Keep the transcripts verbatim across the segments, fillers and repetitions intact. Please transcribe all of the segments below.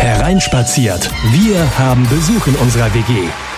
Hereinspaziert. Wir haben Besuch in unserer W G.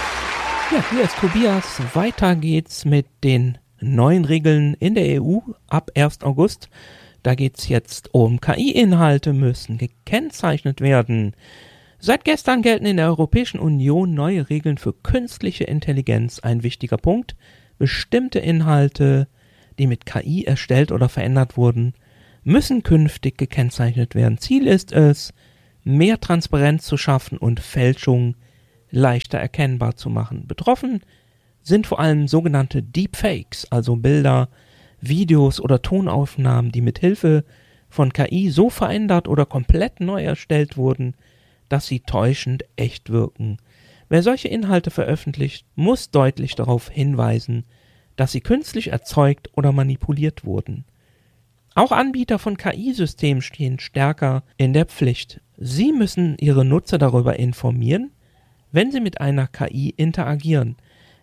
Ja, hier ist Tobias. Weiter geht's mit den neuen Regeln in der E U ab ersten August. Da geht's jetzt um K I-Inhalte müssen gekennzeichnet werden. Seit gestern gelten in der Europäischen Union neue Regeln für künstliche Intelligenz. Ein wichtiger Punkt: bestimmte Inhalte, die mit K I erstellt oder verändert wurden, müssen künftig gekennzeichnet werden. Ziel ist es, mehr Transparenz zu schaffen und Fälschungen leichter erkennbar zu machen. Betroffen sind vor allem sogenannte Deepfakes, also Bilder, Videos oder Tonaufnahmen, die mit Hilfe von K I so verändert oder komplett neu erstellt wurden, dass sie täuschend echt wirken. Wer solche Inhalte veröffentlicht, muss deutlich darauf hinweisen, dass sie künstlich erzeugt oder manipuliert wurden. Auch Anbieter von K I-Systemen stehen stärker in der Pflicht. Sie müssen ihre Nutzer darüber informieren, wenn sie mit einer K I interagieren,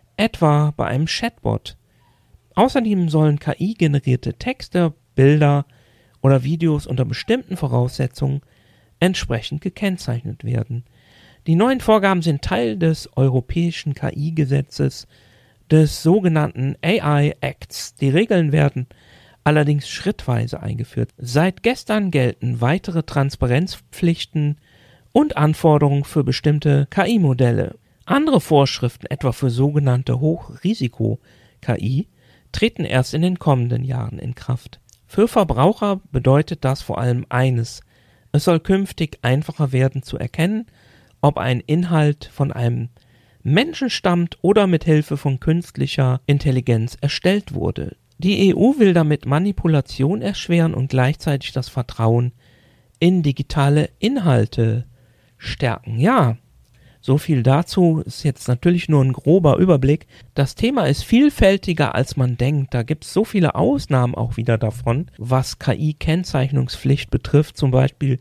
etwa bei einem Chatbot. Außerdem sollen K I-generierte Texte, Bilder oder Videos unter bestimmten Voraussetzungen entsprechend gekennzeichnet werden. Die neuen Vorgaben sind Teil des europäischen K I-Gesetzes, des sogenannten A I Acts. Die Regeln werden allerdings schrittweise eingeführt. Seit gestern gelten weitere Transparenzpflichten und Anforderungen für bestimmte K I-Modelle. Andere Vorschriften, etwa für sogenannte Hochrisiko-K I, treten erst in den kommenden Jahren in Kraft. Für Verbraucher bedeutet das vor allem eines: Es soll künftig einfacher werden zu erkennen, ob ein Inhalt von einem Menschen stammt oder mit Hilfe von künstlicher Intelligenz erstellt wurde. Die E U will damit Manipulation erschweren und gleichzeitig das Vertrauen in digitale Inhalte stärken. Ja, so viel dazu. Ist jetzt natürlich nur ein grober Überblick. Das Thema ist vielfältiger, als man denkt. Da gibt es so viele Ausnahmen auch wieder davon, was K I-Kennzeichnungspflicht betrifft. Zum Beispiel,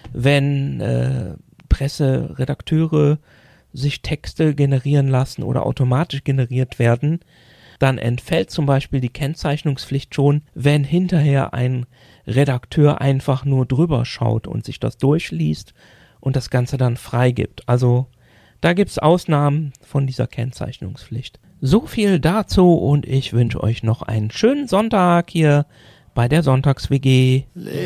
wenn äh, Presseredakteure sich Texte generieren lassen oder automatisch generiert werden, dann entfällt zum Beispiel die Kennzeichnungspflicht schon, wenn hinterher ein Redakteur einfach nur drüber schaut und sich das durchliest und das Ganze dann freigibt. Also da gibt es Ausnahmen von dieser Kennzeichnungspflicht. So viel dazu und ich wünsche euch noch einen schönen Sonntag hier bei der Sonntags-W G.